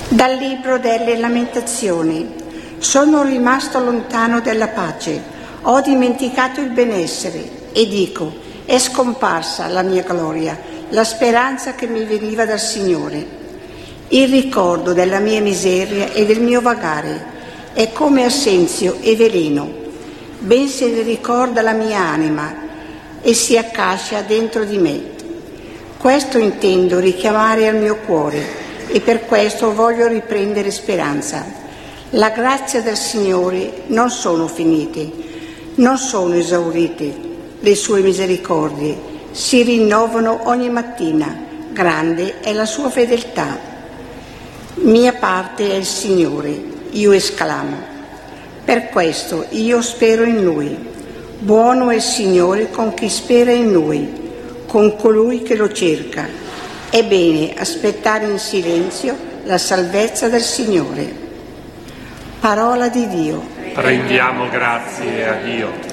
Dal libro delle Lamentazioni. Sono rimasto lontano dalla pace, ho dimenticato il benessere e dico, è scomparsa la mia gloria, la speranza che mi veniva dal Signore. Il ricordo della mia miseria e del mio vagare è come assenzio e veleno. Ben se ne ricorda la mia anima e si accascia dentro di me. Questo intendo richiamare al mio cuore e per questo voglio riprendere speranza. La grazia del Signore non sono finite, non sono esaurite, le sue misericordie si rinnovano ogni mattina, grande è la sua fedeltà. Mia parte è il Signore, io esclamo. Per questo io spero in Lui. Buono è il Signore con chi spera in Lui, con colui che lo cerca. È bene aspettare in silenzio la salvezza del Signore. Parola di Dio. Rendiamo grazie a Dio.